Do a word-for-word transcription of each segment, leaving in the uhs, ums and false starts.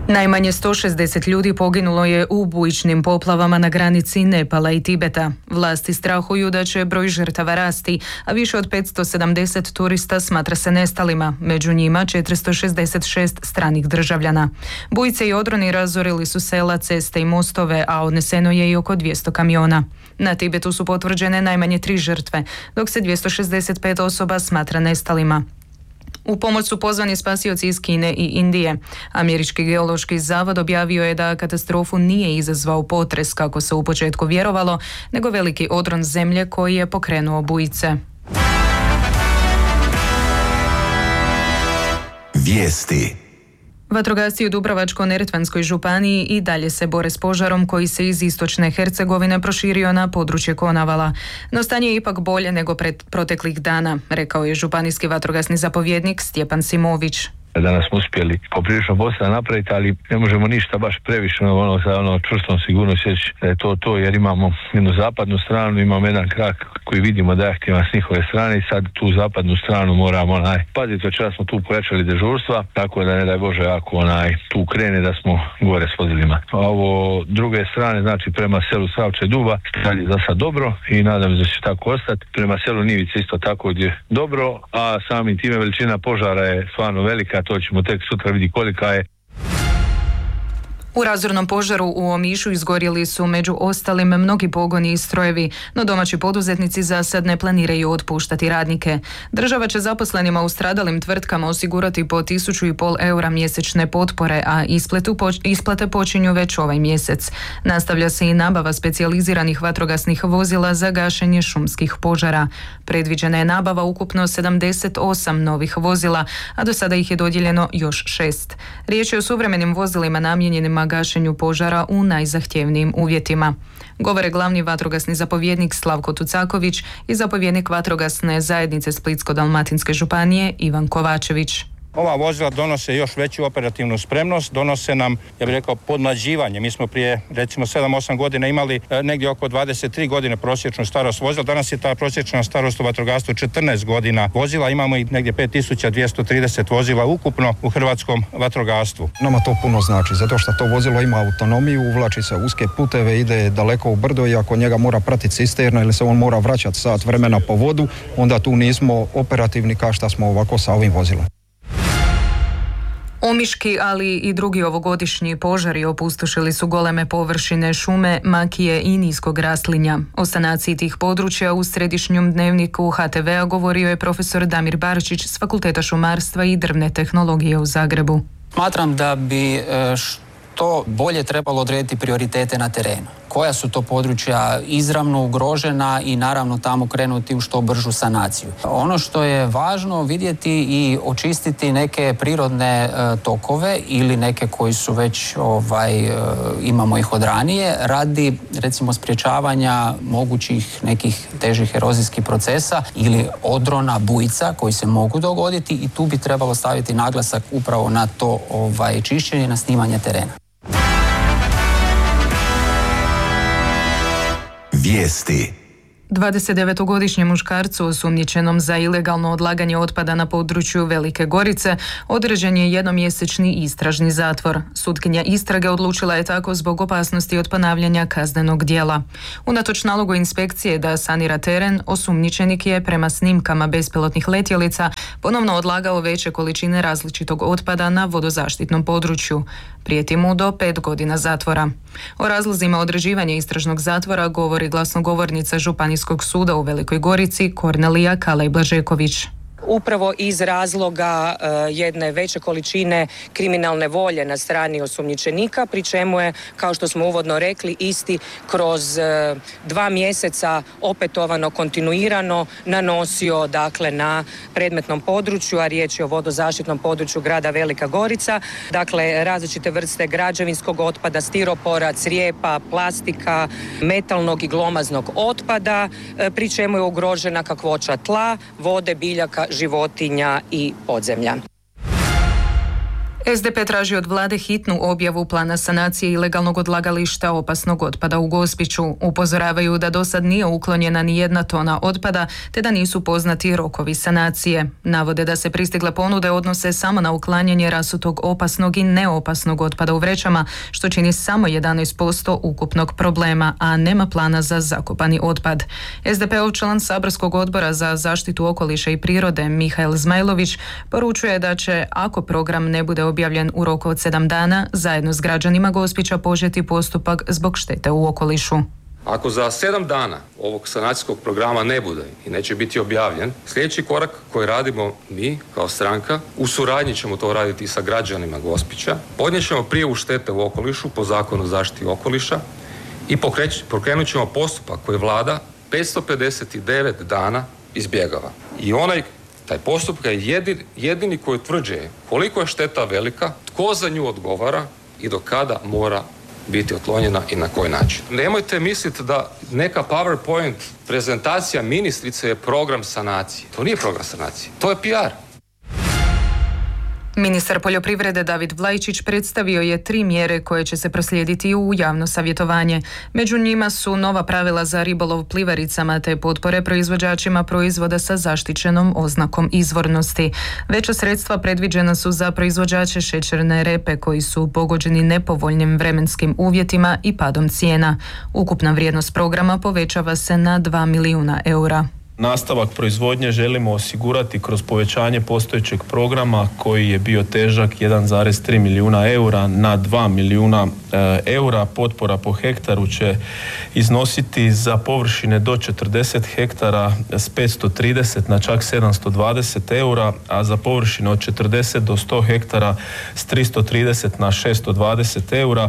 Najmanje sto šezdeset ljudi poginulo je u bujičnim poplavama na granici Nepala i Tibeta. Vlasti strahuju da će broj žrtava rasti, a više od petsto sedamdeset turista smatra se nestalima, među njima četiristo šezdeset šest stranih državljana. Bujice i odroni razorili su sela, ceste i mostove, a odneseno je i oko dvjesto kamiona. Na Tibetu su potvrđene najmanje tri žrtve, dok se dvjesto šezdeset pet osoba smatra nestalima. U pomoć su pozvani spasioci iz Kine i Indije. Američki geološki zavod objavio je da katastrofu nije izazvao potres, kako se u početku vjerovalo, nego veliki odron zemlje koji je pokrenuo bujice. Vijesti. Vatrogasci u Dubrovačko-neretvanskoj županiji i dalje se bore s požarom koji se iz istočne Hercegovine proširio na područje Konavala. No stanje je ipak bolje nego pred proteklih dana, rekao je županijski vatrogasni zapovjednik Stjepan Simović. Danas smo uspjeli poprilično posla napraviti, ali ne možemo ništa baš previše ono, sa ono, čvrstom sigurnosti reći da je to to, jer imamo jednu zapadnu stranu, imamo jedan krak koji vidimo da je aktivan s njihove strane i sad tu zapadnu stranu moramo onaj, paziti, večera smo tu pojačali dežurstva, tako da ne daj Bože ako onaj, tu krene da smo gore s vozilima. A ovo druge strane, znači prema selu Savče Duba, dalje za sad dobro i nadam se da će tako ostati. Prema selu Nivice isto tako gdje dobro, a samim time veličina požara je stvarno velika, to ćemo tek sutra vidjeti kolika je. U razornom požaru u Omišu izgorjeli su među ostalim mnogi pogoni i strojevi, no domaći poduzetnici za sad ne planiraju otpuštati radnike. Država će zaposlenima u stradalim tvrtkama osigurati po tisuću i pol eura mjesečne potpore, a isplatu, isplate počinju već ovaj mjesec. Nastavlja se i nabava specijaliziranih vatrogasnih vozila za gašenje šumskih požara. Predviđena je nabava ukupno sedamdeset osam novih vozila, a do sada ih je dodijeljeno još šest. Riječ je o suvremenim vozilima namijenjenima gašenju požara u najzahtjevnijim uvjetima. Govore glavni vatrogasni zapovjednik Slavko Tucaković i zapovjednik vatrogasne zajednice Splitsko-dalmatinske županije Ivan Kovačević. Ova vozila donose još veću operativnu spremnost, donose nam, ja bih rekao, podmlađivanje. Mi smo prije, recimo, sedam osam godina imali e, negdje oko dvadeset tri godine prosječnu starost vozila. Danas je ta prosječna starost u vatrogastvu četrnaest godina vozila. Imamo i negdje pet tisuća dvjesto trideset vozila ukupno u hrvatskom vatrogastvu. Nama to puno znači, zato što to vozilo ima autonomiju, uvlači se uske puteve, ide daleko u brdo i ako njega mora pratiti cisterna ili se on mora vraćati sat vremena po vodu, onda tu nismo operativni kao što smo ovako sa ovim vozilom. Omiški, ali i drugi ovogodišnji požari opustošili su goleme površine šume, makije i niskog raslinja. O sanaciji tih područja u središnjem dnevniku H T V-a govorio je profesor Damir Barčić s Fakulteta šumarstva i drvne tehnologije u Zagrebu. Smatram da bi što bolje trebalo odrediti prioritete na terenu. Koja su to područja izravno ugrožena i naravno tamo krenuti u što bržu sanaciju. Ono što je važno vidjeti i očistiti neke prirodne e, tokove ili neke koji su već ovaj, e, imamo ih od ranije radi recimo sprječavanja mogućih nekih težih erozijskih procesa ili odrona bujica koji se mogu dogoditi i tu bi trebalo staviti naglasak upravo na to ovaj, čišćenje i na snimanje terena. Vijesti. dvadesetdevetogodišnjem muškarcu osumnjičenom za ilegalno odlaganje otpada na području Velike Gorice određen je jednomjesečni istražni zatvor. Sutkinja istrage odlučila je tako zbog opasnosti od ponavljanja kaznenog djela. Unatoč nalogu inspekcije da sanira teren, osumnjičenik je prema snimkama bespilotnih letjelica ponovno odlagao veće količine različitog otpada na vodozaštitnom području. Prijeti mu do pet godina zatvora. O razlozima određivanja istražnog zatvora govori glasnogovornica Županijskog suda u Velikoj Gorici Kornelija Kalej-Blažeković. Upravo iz razloga uh, jedne veće količine kriminalne volje na strani osumnjičenika, pri čemu je, kao što smo uvodno rekli, isti kroz uh, dva mjeseca opetovano, kontinuirano nanosio dakle na predmetnom području, a riječ je o vodozaštitnom području grada Velika Gorica, dakle različite vrste građevinskog otpada, stiropora, crijepa, plastika, metalnog i glomaznog otpada, uh, pri čemu je ugrožena kakvoća tla, vode, biljaka, životinja i podzemlja. S D P traži od vlade hitnu objavu plana sanacije ilegalnog odlagališta opasnog otpada u Gospiću. Upozoravaju da do sad nije uklonjena ni jedna tona otpada, te da nisu poznati rokovi sanacije. Navode da se pristigle ponude odnose samo na uklanjanje rasutog opasnog i neopasnog otpada u vrećama, što čini samo jedanaest posto ukupnog problema, a nema plana za zakopani otpad. S D P-ov član saborskog odbora za zaštitu okoliša i prirode Mihael Zmajlović poručuje da će, ako program ne bude objavljen u roku od sedam dana, zajedno s građanima Gospića početi postupak zbog štete u okolišu. Ako za sedam dana ovog sanacijskog programa ne bude i neće biti objavljen, sljedeći korak koji radimo mi kao stranka, u suradnji ćemo to raditi sa građanima Gospića, podnijet ćemo prijavu štete u okolišu po zakonu o zaštiti okoliša i pokrenut ćemo postupak koji vlada petsto pedeset devet dana izbjegava. I onaj Taj postupak je jedini, jedini koji utvrđuje koliko je šteta velika, tko za nju odgovara i do kada mora biti otklonjena i na koji način. Nemojte misliti da neka PowerPoint prezentacija ministrice je program sanacije. To nije program sanacije, to je P R. Ministar poljoprivrede David Vlajčić predstavio je tri mjere koje će se proslijediti u javno savjetovanje. Među njima su nova pravila za ribolov plivaricama te potpore proizvođačima proizvoda sa zaštićenom oznakom izvornosti. Veća sredstva predviđena su za proizvođače šećerne repe koji su pogođeni nepovoljnim vremenskim uvjetima i padom cijena. Ukupna vrijednost programa povećava se na dva milijuna eura. Nastavak proizvodnje želimo osigurati kroz povećanje postojećeg programa koji je bio težak jedan zarez tri milijuna eura na dva milijuna e, eura. Potpora po hektaru će iznositi za površine do četrdeset hektara s petsto trideset na čak sedamsto dvadeset eura, a za površine od četrdeset do sto hektara s tristo trideset na šesto dvadeset eura.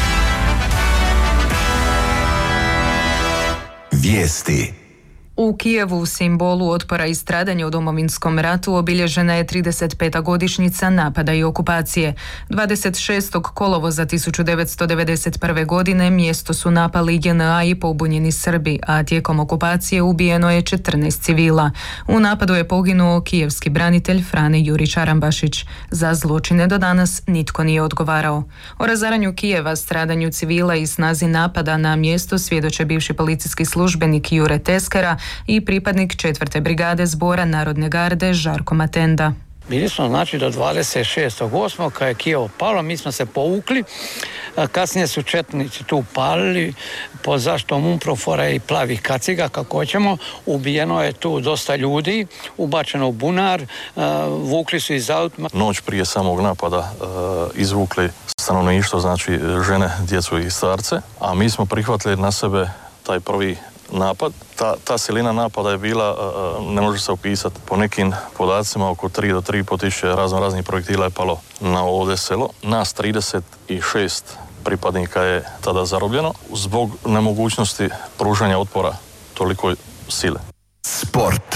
Vijesti. U Kijevu, simbolu otpora i stradanja u Domovinskom ratu, obilježena je trideset peta godišnjica napada i okupacije. dvadeset šestog kolovoza tisuću devetsto devedeset prve. godine mjesto su napali J N A i pobunjeni Srbi, a tijekom okupacije ubijeno je četrnaest civila. U napadu je poginuo kijevski branitelj Frane Jurić Arambašić. Za zločine do danas nitko nije odgovarao. O razaranju Kijeva, stradanju civila i snazi napada na mjesto svjedoče bivši policijski službenik Jure Teskera i pripadnik četvrte brigade zbora Narodne garde Žarko Matenda. Bili smo znači do dvadeset šestog osmog kad je Kijevo palo, mi smo se povukli, kasnije su četnici tu palili pod zaštitom UNPROFOR-a i plavih kaciga, kako hoćemo. Ubijeno je tu dosta ljudi, ubačeno u bunar, vukli su iz autima. Noć prije samog napada izvukli stanovništvo, znači žene, djecu i starce, a mi smo prihvatili na sebe taj prvi napad. Ta, ta silina napada je bila, ne može se opisati, po nekim podacima oko tri do tri i pol tisuće razno raznih projektila je palo na ovdje selo. Nas trideset šest pripadnika je tada zarobljeno zbog nemogućnosti pružanja otpora tolikoj sile. Sport.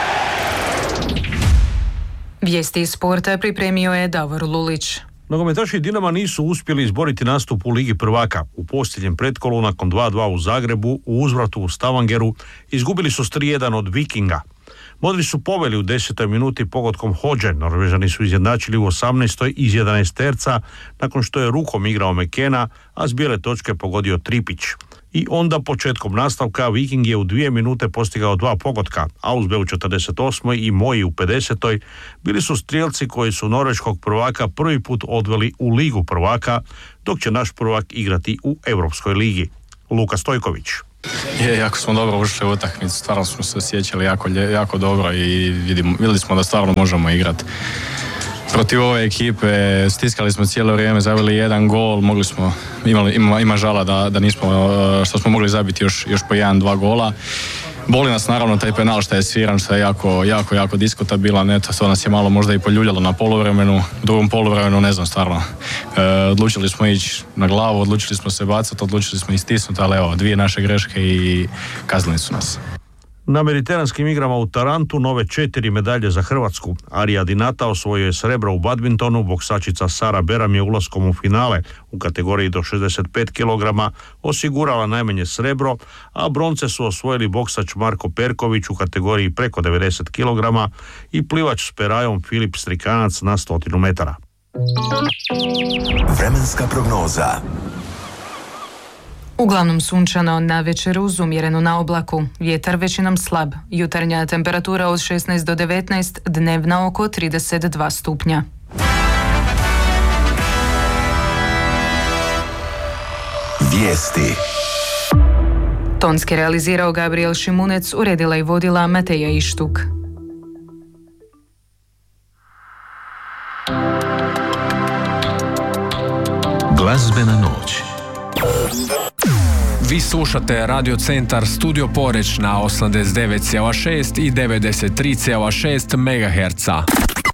Vijesti iz sporta pripremio je Davor Lulić. Nogometaši Dinama nisu uspjeli izboriti nastup u Ligi prvaka. U posljednjem pretkolu nakon dva dva u Zagrebu, u uzvratu u Stavangeru, izgubili su s tri jedan od Vikinga. Modri su poveli u desetoj minuti pogodkom Hodže. Norvežani su izjednačili u osamnaestoj iz jedanaest terca, nakon što je rukom igrao Mekena, a s bijele točke pogodio Tripić. I onda početkom nastavka Viking je u dvije minute postigao dva pogotka, Ausbe u četrdeset osmoj i Moji u pedesetoj bili su strijelci koji su norveškog prvaka prvi put odveli u Ligu prvaka, dok će naš prvak igrati u Europskoj ligi. Luka Stojković. Je, jako smo dobro ušli u utakmicu, stvarno smo se osjećali jako, jako dobro i vidimo, vidjeli smo da stvarno možemo igrati. Protiv ove ekipe stiskali smo cijelo vrijeme, zabili jedan gol, mogli smo, imali, ima, ima žala da, da nismo, što smo mogli zabiti još, još po jedan, dva gola. Boli nas naravno taj penal što je sviran, što je jako, jako, jako diskutabilan, eto, to nas je malo možda i poljuljalo na poluvremenu, u drugom poluvremenu ne znam stvarno. E, odlučili smo ići na glavu, odlučili smo se bacati, odlučili smo istisnuti, ali evo, dvije naše greške i kaznili su nas. Na mediteranskim igrama u Tarantu nove četiri medalje za Hrvatsku. Arija Dinata osvojio je srebro u badmintonu, boksačica Sara Beram je ulaskom u finale u kategoriji do šezdeset pet kilograma osigurala najmanje srebro, a bronce su osvojili boksač Marko Perković u kategoriji preko devedeset kilograma i plivač s perajom Filip Strikanac na stotinu metara. Vremenska prognoza. Uglavnom sunčano, na večer uz umjerenu na oblaku, vjetar većinom slab, jutarnja temperatura od šesnaest do devetnaest, dnevna oko trideset dva stupnja. Vijesti. Tonski realizirao Gabriel Šimunec, uredila i vodila Mateja Ištuk. Glazbena noć. Vi slušate Radio Centar Studio Poreć na osamdeset devet zarez šest i devedeset tri zarez šest megaherca.